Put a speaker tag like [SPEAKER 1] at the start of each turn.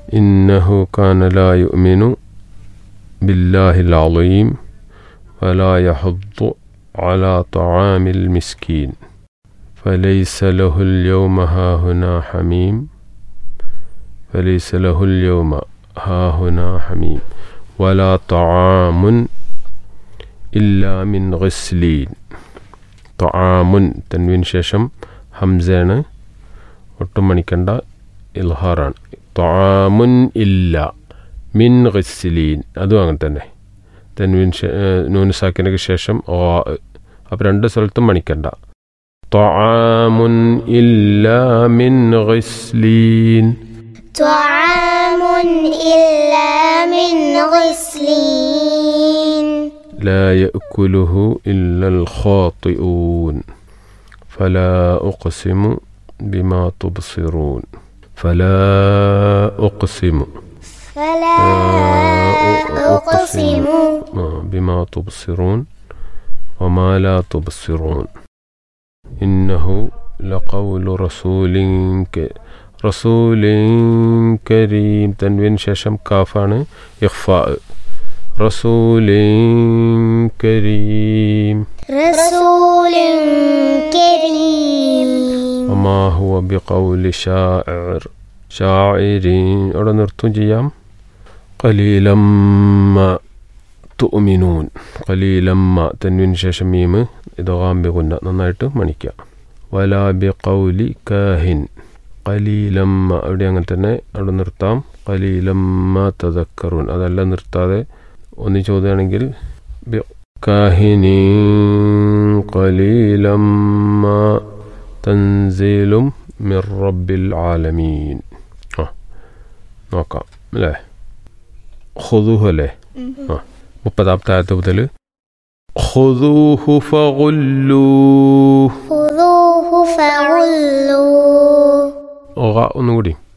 [SPEAKER 1] ഇന്നഹു കാന ലാ യുഅ്മിനു ബില്ലാഹിൽ അളീം വലാ യഹുദ്ദു അലാ തആമിൽ മിസ്കീൻ ഫലൈസ ലഹുൽ യൗമ ഹാഹുനാ ഹമീം ഫലൈസ ലഹുൽ യൗമ ഹാഹുനാ ഹമീം വലാ തആമുൻ ഇല്ലാ മിൻ ഗിസ്ലീൻ. തആമുൻ തൻവീന് ശേഷം ഹംസയാണ്, ഒട്ടും മണിക്കണ്ട, ഇൽഹാറാണ്. തആമുൻ ഇല്ല മിൻ ഗിസ്ലീൻ, അതും അങ്ങനെ തന്നെ. തൻവീൻ നൂന് സാക്കിനക്ക് ശേഷം അപ്പം രണ്ട് സ്ഥലത്തും മണിക്കണ്ട. തആമുൻ ഇല്ലാ മിൻ ഗിസ്ലീൻ.
[SPEAKER 2] طعام إلا من غسلين
[SPEAKER 1] لا يأكله إلا الخاطئون فلا أقسم بما تبصرون. فلا أقسم بما تبصرون وما لا تبصرون. إنه لقول رسول كريم. تنوين شاشم كافان إخفاء. رسول كريم وما هو بقول شاعرين. അവിടെ നിർത്തും ചെയ്യാം. قليلا ما تؤمنون. قليلا ما تنوين شاشم ميم إدغام بغنة നന്നായിട്ട് മണിക്കുക. ولا بقول كاهن. ഖലീലമ്മ അവിടെ അങ്ങനെ തന്നെ അവിടെ നിർത്താം. ഖലീലമ്മ തദക്കറൂൻ അതെല്ലാം നിർത്താതെ ഒന്ന് ചോദ്യമാണെങ്കിൽ കാഹിനീൻ ഖലീലമ്മ തൻസീലും മിർ റബ്ബിൽ ആലമീൻ. നോക്കാം അല്ലേ? ഖുദൂഹു അല്ലേ? 30-ാമത്തെ ആയത്ത് മുതൽ ഖുദൂഹു ഫഗുല്ലൂഹ്.
[SPEAKER 2] خذوه فغلوه.
[SPEAKER 1] ഒന്നുകൂടി